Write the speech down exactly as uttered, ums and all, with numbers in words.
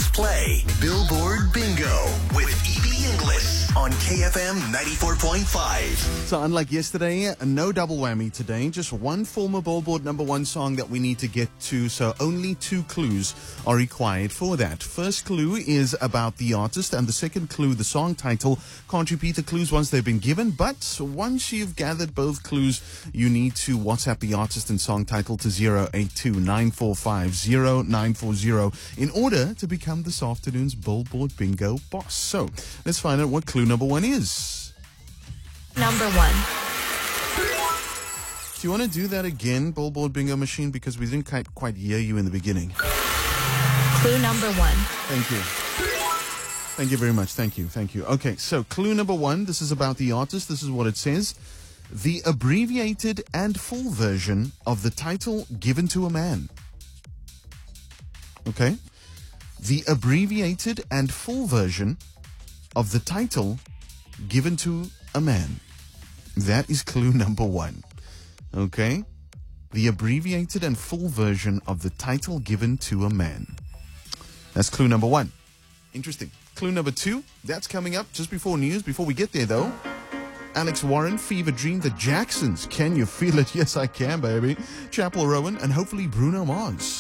Let's play Billboard Bingo with Evie Inglis on K F M ninety-four point five. So unlike yesterday, no double whammy today. Just one former Billboard number one song that we need to get to. So only two clues are required for that. First clue is about the artist, and the second clue, the song title. Can't repeat the clues once they've been given, but once you've gathered both clues, you need to WhatsApp the artist and song title to zero eight two nine four five zero nine four zero in order to become this afternoon's Billboard Bingo boss. So let's find out what clue number one is. Number one. Do you want to do that again, Billboard Bingo Machine? Because we didn't quite, quite hear you in the beginning. Clue number one. Thank you. Thank you very much. Thank you. Thank you. Okay, so clue number one. This is about the artist. This is what it says. The abbreviated and full version of the title given to a man. Okay? The abbreviated and full version of the title given to a man. That is clue number one. Okay? The abbreviated and full version of the title given to a man. That's clue number one. Interesting. Clue number two, that's coming up just before news. Before we get there, though, Alex Warren, Fever Dream, The Jacksons. Can you feel it? Yes, I can, baby. Chapel Rowan, and hopefully Bruno Mars.